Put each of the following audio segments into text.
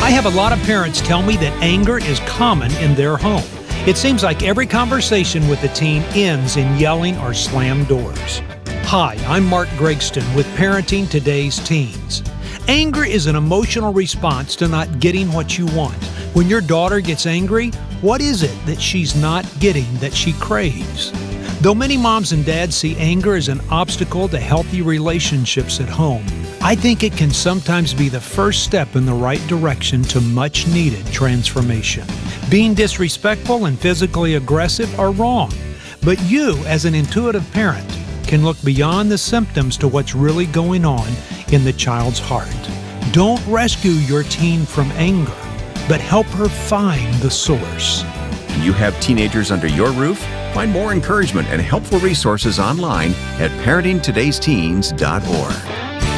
I have a lot of parents tell me that anger is common in their home. It seems like every conversation with the teen ends in yelling or slammed doors. Hi, I'm Mark Gregston with Parenting Today's Teens. Anger is an emotional response to not getting what you want. When your daughter gets angry, what is it that she's not getting that she craves? Though many moms and dads see anger as an obstacle to healthy relationships at home, I think it can sometimes be the first step in the right direction to much-needed transformation. Being disrespectful and physically aggressive are wrong, but you, as an intuitive parent, can look beyond the symptoms to what's really going on in the child's heart. Don't rescue your teen from anger, but help her find the source. You have teenagers under your roof? Find more encouragement and helpful resources online at parentingtodaysteens.org.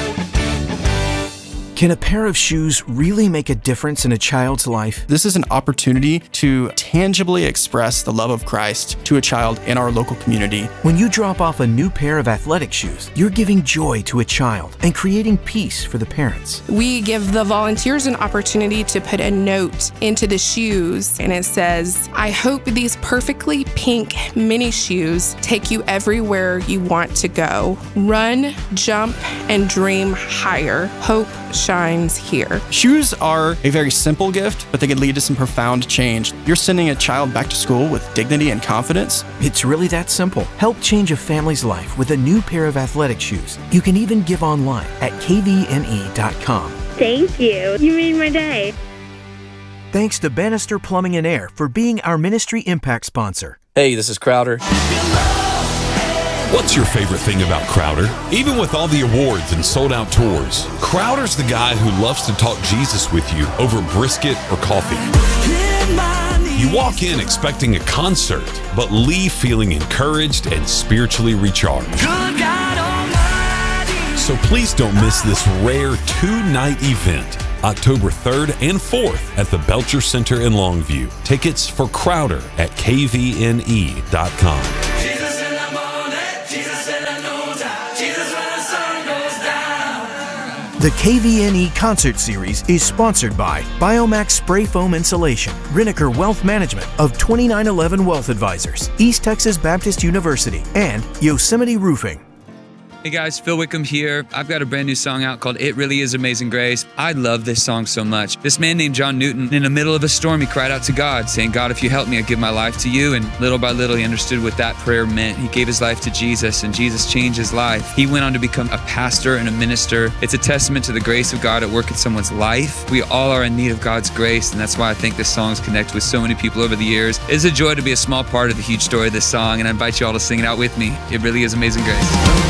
Can a pair of shoes really make a difference in a child's life? This is an opportunity to tangibly express the love of Christ to a child in our local community. When you drop off a new pair of athletic shoes, you're giving joy to a child and creating peace for the parents. We give the volunteers an opportunity to put a note into the shoes, and it says, "I hope these perfectly pink mini shoes take you everywhere you want to go. Run, jump, and dream higher. Hope shines here." Shoes are a very simple gift, but they can lead to some profound change. You're sending a child back to school with dignity and confidence. It's really that simple. Help change a family's life with a new pair of athletic shoes. You can even give online at kvne.com. Thank you. You made my day. Thanks to Bannister Plumbing and Air for being our Ministry Impact sponsor. Hey, this is Crowder. What's your favorite thing about Crowder? Even with all the awards and sold-out tours, Crowder's the guy who loves to talk Jesus with you over brisket or coffee. You walk in expecting a concert, but leave feeling encouraged and spiritually recharged. So please don't miss this rare two-night event, October 3rd and 4th at the Belcher Center in Longview. Tickets for Crowder at kvne.com. The KVNE Concert Series is sponsored by Biomax Spray Foam Insulation, Riniker Wealth Management of 2911 Wealth Advisors, East Texas Baptist University, and Yosemite Roofing. Hey guys, Phil Wickham here. I've got a brand new song out called It Really Is Amazing Grace. I love this song so much. This man named John Newton, in the middle of a storm, he cried out to God, saying, "God, if you help me, I give my life to you." And little by little, he understood what that prayer meant. He gave his life to Jesus, and Jesus changed his life. He went on to become a pastor and a minister. It's a testament to the grace of God at work in someone's life. We all are in need of God's grace, and that's why I think this song's connected with so many people over the years. It's a joy to be a small part of the huge story of this song, and I invite you all to sing it out with me. It really is amazing grace.